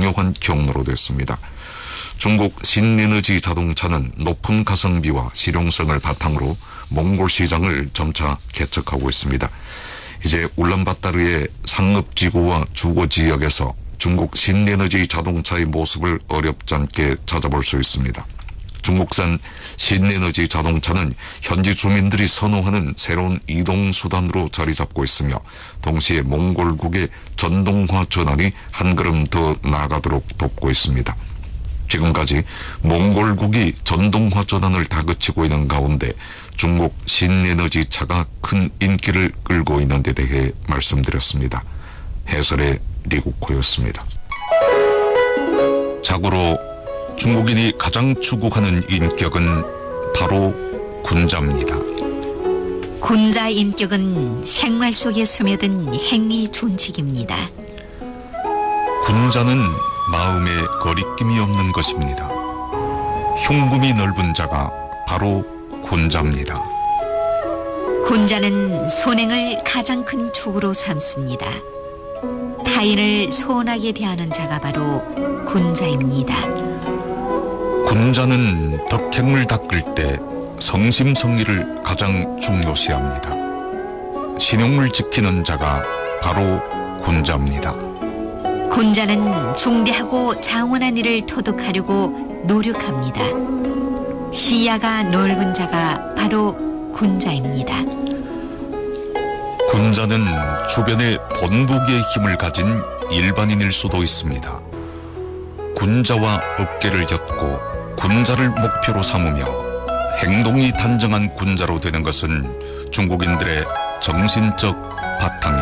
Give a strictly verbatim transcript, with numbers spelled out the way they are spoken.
중요한 경로로 됐습니다. 중국 신에너지 자동차는 높은 가성비와 실용성을 바탕으로 몽골 시장을 점차 개척하고 있습니다. 이제 울란바타르의 상업지구와 주거지역에서 중국 신에너지 자동차의 모습을 어렵지 않게 찾아볼 수 있습니다. 중국산 신에너지 자동차는 현지 주민들이 선호하는 새로운 이동수단으로 자리 잡고 있으며 동시에 몽골국의 전동화 전환이 한 걸음 더 나아가도록 돕고 있습니다. 지금까지 몽골국이 전동화 전환을 다그치고 있는 가운데 중국 신에너지 차가 큰 인기를 끌고 있는 데 대해 말씀드렸습니다. 해설의 리국호였습니다. 자고로 중국인이 가장 추구하는 인격은 바로 군자입니다. 군자 인격은 생활 속에 스며든 행위 존직입니다. 군자는 마음에 거리낌이 없는 것입니다. 흉금이 넓은 자가 바로 군자입니다. 군자는 손행을 가장 큰 축으로 삼습니다. 타인을 소원하게 대하는 자가 바로 군자입니다. 군자는 덕행을 닦을 때 성심성의를 가장 중요시합니다. 신용을 지키는 자가 바로 군자입니다. 군자는 중대하고 장원한 일을 터득하려고 노력합니다. 시야가 넓은 자가 바로 군자입니다. 군자는 주변에 본보기의 힘을 가진 일반인일 수도 있습니다. 군자와 어깨를 젓고 군자를 목표로 삼으며 행동이 단정한 군자로 되는 것은 중국인들의 정신적 바탕입니다.